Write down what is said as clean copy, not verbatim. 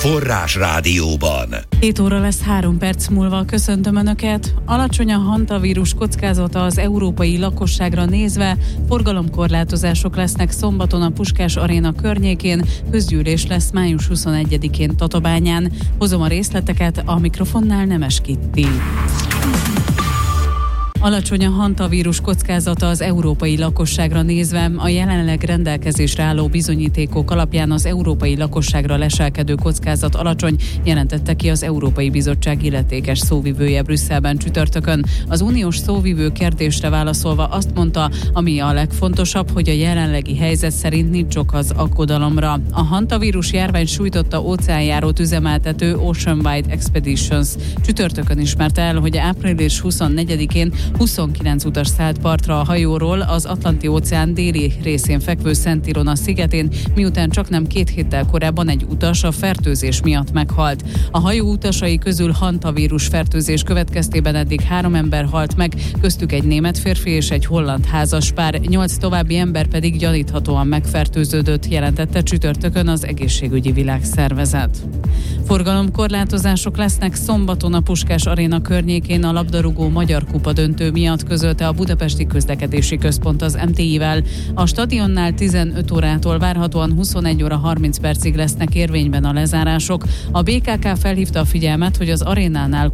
Forrás Rádióban. 7 óra lesz 3 perc múlva. Köszöntöm Önöket. Alacsony a hantavírus kockázata az európai lakosságra nézve. Forgalomkorlátozások lesznek szombaton a Puskás Aréna környékén. Közgyűlés lesz május 21-én Tatabányán. Hozom a részleteket, a mikrofonnál Nemes Kitti. Alacsony a hantavírus kockázata az európai lakosságra nézve. A jelenleg rendelkezésre álló bizonyítékok alapján az európai lakosságra leselkedő kockázat alacsony, jelentette ki az Európai Bizottság illetékes szóvivője Brüsszelben csütörtökön. Az uniós szóvivő kérdésre válaszolva azt mondta, ami a legfontosabb, hogy a jelenlegi helyzet szerint nincs ok az aggodalomra. A hantavírus járvány sújtotta óceánjárót üzemeltető Oceanwide Expeditions csütörtökön ismerte el, hogy április 24-én 29 utas szállt partra a hajóról az Atlanti-óceán déli részén fekvő Szent Ilona szigetén, miután csaknem 2 héttel korábban egy utas a fertőzés miatt meghalt. A hajó utasai közül hantavírus fertőzés következtében eddig 3 ember halt meg, köztük egy német férfi és egy holland házaspár, 8 további ember pedig gyaníthatóan megfertőződött, jelentette csütörtökön az Egészségügyi Világszervezet. Forgalomkorlátozások lesznek szombaton a Puskás Aréna környékén a labdarúgó Magyar Kupa döntő miatt, közölte a Budapesti Közlekedési Központ az MTI-vel. A stadionnál 15 órától várhatóan 21 óra 30 percig lesznek érvényben a lezárások. A BKK felhívta a figyelmet, hogy az arénánál